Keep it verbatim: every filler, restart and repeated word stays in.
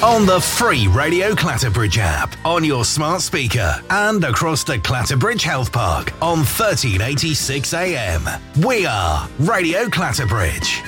on the free Radio Clatterbridge app, on your smart speaker, and across the Clatterbridge Health Park on thirteen eighty-six A M. We are Radio Clatterbridge.